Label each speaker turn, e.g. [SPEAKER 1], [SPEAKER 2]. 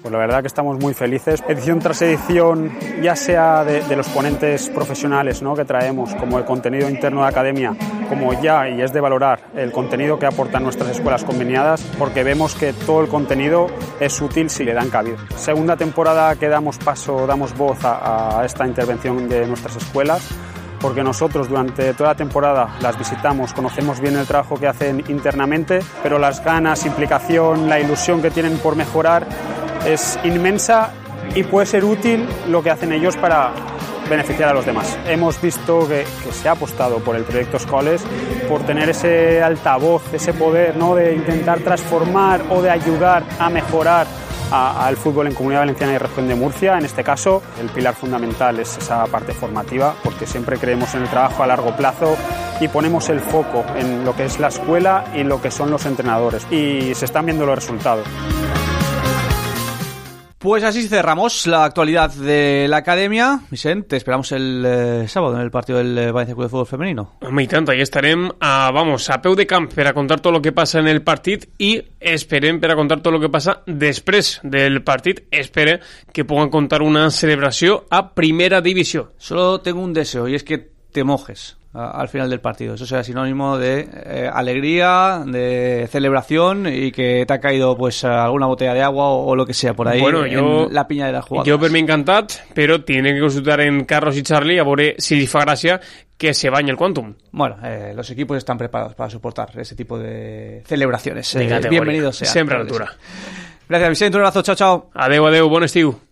[SPEAKER 1] Pues la verdad que estamos muy felices. Edición tras edición, ya sea de los ponentes profesionales, ¿no?, que traemos, como el contenido interno de academia, como ya, y es de valorar, el contenido que aportan nuestras escuelas conveniadas, porque vemos que todo el contenido es útil si le dan cabida. Segunda temporada que damos voz a esta intervención de nuestras escuelas, porque nosotros durante toda la temporada las visitamos, conocemos bien el trabajo que hacen internamente, pero las ganas, implicación, la ilusión que tienen por mejorar es inmensa y puede ser útil lo que hacen ellos para beneficiar a los demás. Hemos visto que se ha apostado por el proyecto Escoles, por tener ese altavoz, ese poder, ¿no?, de intentar transformar o de ayudar a mejorar al fútbol en Comunidad Valenciana y Región de Murcia. En este caso, el pilar fundamental es esa parte formativa, porque siempre creemos en el trabajo a largo plazo y ponemos el foco en lo que es la escuela y lo que son los entrenadores. Y se están viendo los resultados.
[SPEAKER 2] Pues así cerramos la actualidad de la academia. Vicent, te esperamos el sábado en el partido del Valencia Club de Fútbol Femenino.
[SPEAKER 3] Home, i tant, ahí estarem a peu de camp per a contar tot el que passa en el partit i esperem per a contar tot el que passa després del partit. Espere que puedan contar una celebració a primera divisió.
[SPEAKER 2] Solo tengo un deseo y es que te mojes al final del partido. Eso será sinónimo de alegría, de celebración y que te ha caído pues alguna botella de agua o lo que sea por ahí, bueno, en la piña de las jugadoras.
[SPEAKER 3] Jo per mi encantat, però tiene que consultar en Carlos y Charlie a veure si li fa gràcia que se bañe el Quantum.
[SPEAKER 2] Bueno, los equipos están preparados para soportar ese tipo de celebraciones.
[SPEAKER 3] De
[SPEAKER 2] bienvenidos sean.
[SPEAKER 3] Sempre a l'altura.
[SPEAKER 2] Gracias, Vicente. Un abrazo. Chao, chao.
[SPEAKER 3] Adeu, bon estiu.